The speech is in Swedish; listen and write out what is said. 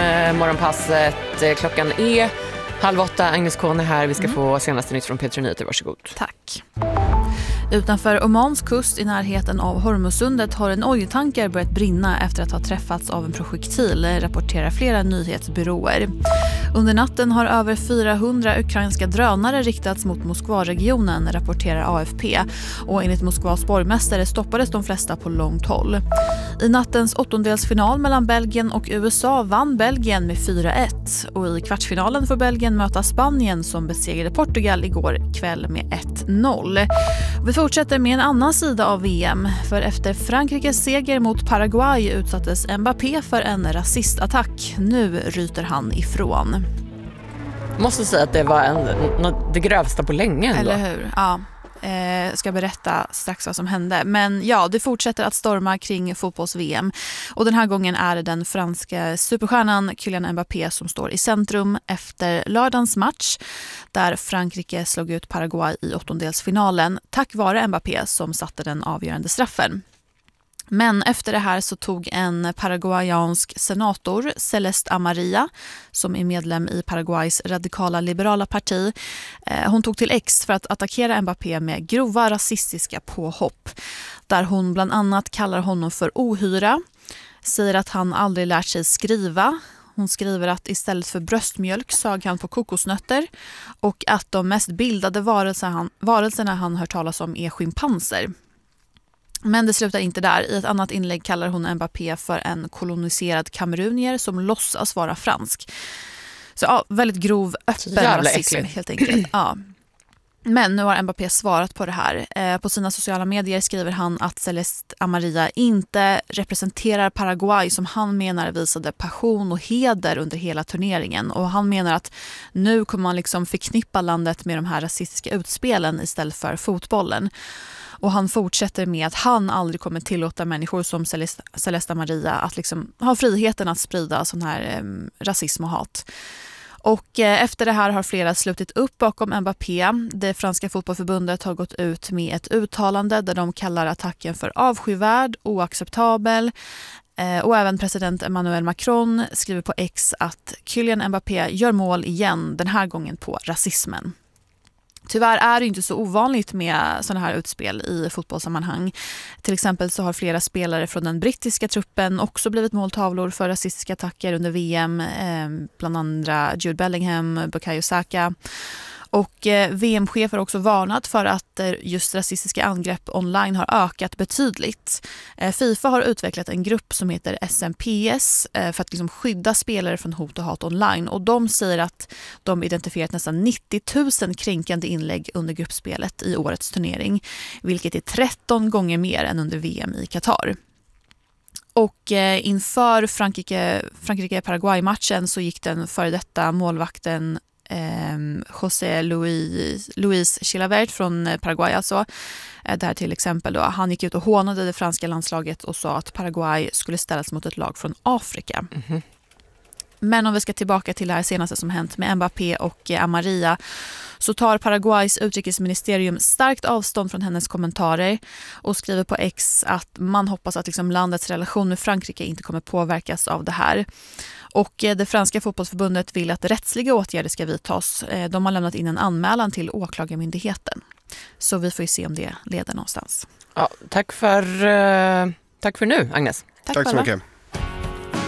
morgonpasset. Klockan är 7:30. Agnes Kone här. Vi ska få senaste nytt från Petra Nyheter. Varsågod. Tack. Utanför Omans kust i närheten av Hormuzsundet har en oljetanker börjat brinna efter att ha träffats av en projektil, rapporterar flera nyhetsbyråer. Under natten har över 400 ukrainska drönare riktats mot Moskva-regionen, rapporterar AFP. Och enligt Moskvas borgmästare stoppades de flesta på långt håll. I nattens åttondelsfinal mellan Belgien och USA vann Belgien med 4-1. Och i kvartsfinalen får Belgien möta Spanien som besegrade Portugal igår kväll med 1-0. Vi fortsätter med en annan sida av VM. För efter Frankrikes seger mot Paraguay utsattes Mbappé för en rasistattack. Nu ryter han ifrån. Måste säga att det var det grövsta på länge ändå. Eller hur? Ja. Ska berätta strax vad som hände. Men ja, det fortsätter att storma kring fotbolls-VM. Och den här gången är det den franska superstjärnan Kylian Mbappé som står i centrum efter lördagens match. Där Frankrike slog ut Paraguay i åttondelsfinalen. Tack vare Mbappé som satte den avgörande straffen. Men efter det här så tog en paraguayansk senator, Celeste Amaria, som är medlem i Paraguays radikala liberala parti. Hon tog till X för att attackera Mbappé med grova rasistiska påhopp. Där hon bland annat kallar honom för ohyra, säger att han aldrig lärt sig skriva. Hon skriver att istället för bröstmjölk sög han på kokosnötter och att de mest bildade varelserna han hört talas om är schimpanser. Men det slutar inte där. I ett annat inlägg kallar hon Mbappé för en koloniserad kamerunier som låtsas vara fransk. Så ja, väldigt grov, öppen rasism helt enkelt. Ja. Men nu har Mbappé svarat på det här. På sina sociala medier skriver han att Celeste Amaria inte representerar Paraguay som han menar visade passion och heder under hela turneringen. Och han menar att nu kommer man liksom förknippa landet med de här rasistiska utspelen istället för fotbollen. Och han fortsätter med att han aldrig kommer tillåta människor som Celeste Maria att liksom ha friheten att sprida sån här rasism och hat. Och efter det här har flera slutit upp bakom Mbappé. Det franska fotbollförbundet har gått ut med ett uttalande där de kallar attacken för avskyvärd, oacceptabel. Och även president Emmanuel Macron skriver på X att Kylian Mbappé gör mål igen, den här gången på rasismen. Tyvärr är det inte så ovanligt med sådana här utspel i fotbollssammanhang. Till exempel så har flera spelare från den brittiska truppen också blivit måltavlor för rasistiska attacker under VM. Bland andra Jude Bellingham, Bukayo Saka. Och VM-chef har också varnat för att just rasistiska angrepp online har ökat betydligt. FIFA har utvecklat en grupp som heter SMPS för att liksom skydda spelare från hot och hat online. Och de säger att de identifierat nästan 90 000 kränkande inlägg under gruppspelet i årets turnering. Vilket är 13 gånger mer än under VM i Qatar. Och inför Frankrike-Paraguay-matchen så gick den före detta målvakten José Luis Chilavert från Paraguay alltså. Där till exempel då, han gick ut och hånade det franska landslaget och sa att Paraguay skulle ställas mot ett lag från Afrika. Mm-hmm. Men om vi ska tillbaka till det här senaste som hänt med Mbappé och Amaria så tar Paraguays utrikesministerium starkt avstånd från hennes kommentarer och skriver på X att man hoppas att liksom landets relation med Frankrike inte kommer påverkas av det här. Och det franska fotbollsförbundet vill att rättsliga åtgärder ska vidtas. De har lämnat in en anmälan till åklagarmyndigheten. Så vi får ju se om det leder någonstans. Ja, tack för nu, Agnes. Tack så mycket.